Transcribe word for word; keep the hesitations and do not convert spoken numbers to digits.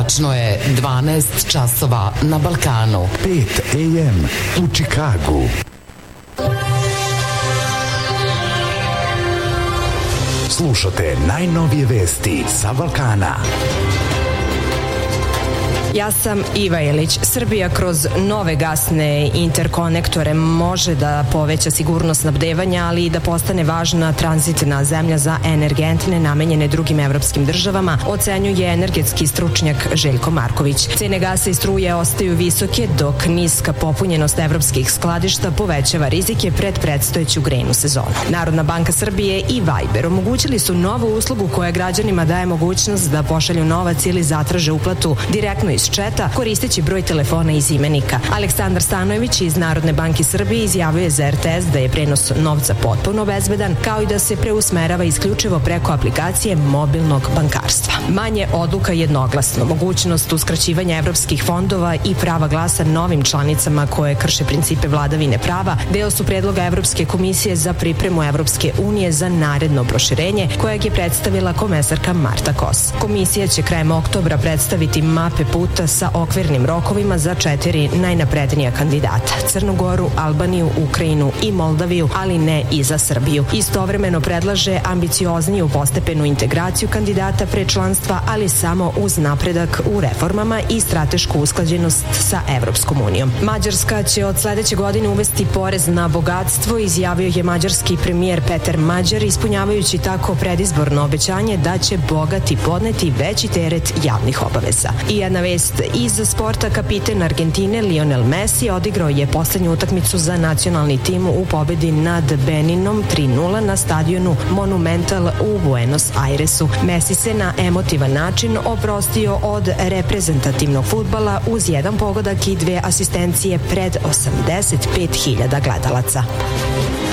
Tačno je dvanaest časova na Balkanu. pet a m u Čikagu. Slušate najnovije vesti sa Balkana. Ja sam Iva Ilić. Srbija kroz nove gasne interkonektore može da poveća sigurnost snabdevanja, ali i da postane važna tranzitna zemlja za energente namenjene drugim evropskim državama, ocenjuje energetski stručnjak Željko Marković. Cene gasa i struje ostaju visoke, dok niska popunjenost evropskih skladišta povećava rizike pred predstojeću grejnu sezonu. Narodna banka Srbije i Viber omogućili su novu uslugu koja građanima daje mogućnost da pošalju novac ili zatraže uplatu direktno iz četa, koristeći broj telefona iz imenika. Aleksandar Stanojević iz Narodne banke Srbije izjavio za R T S da je prenos novca potpuno bezbedan, kao i da se preusmerava isključivo preko aplikacije mobilnog bankarstva. Manje odluka jednoglasno, mogućnost uskraćivanja evropskih fondova i prava glasa novim članicama koje krše principe vladavine prava deo su predloga Evropske komisije za pripremu Evropske unije za naredno proširenje, kojeg je predstavila komesarka Marta Kos. Komisija će krajem oktobra predstaviti mape puta sa okvirnim rokovima za četiri najnaprednija kandidata: Crnu Goru, Albaniju, Ukrajinu i Moldaviju, ali ne i za Srbiju. Istovremeno predlaže ambiciozniju postepenu integraciju kandidata pre članstva, ali samo uz napredak u reformama i stratešku usklađenost sa Evropskom unijom. Mađarska će od sledeće godine uvesti porez na bogatstvo, izjavio je mađarski premijer Peter Mađar, ispunjavajući tako predizborno obećanje da će bogati podneti veći teret javnih obaveza. I jedna vest iz sporta: kapiten Argentine Lionel Messi odigrao je poslednju utakmicu za nacionalni tim u pobedi nad Beninom tri nula na stadionu Monumental u Buenos Airesu. Messi se na emotivan način oprostio od reprezentativnog fudbala uz jedan pogodak i dve asistencije pred osamdeset pet hiljada gledalaca.